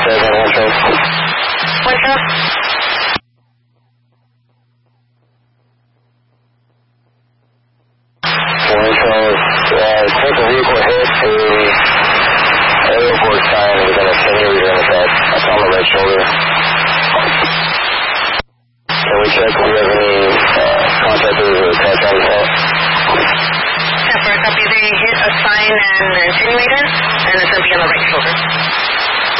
on one trail. One trail? One trail, take a vehicle hit a airport sign within a 10-meter in the back. That's on the right shoulder. Can we check if we have any contactors or attached on the fault? Yeah, for a copy, they hit a sign and an attenuator, and it's going to be on the right shoulder.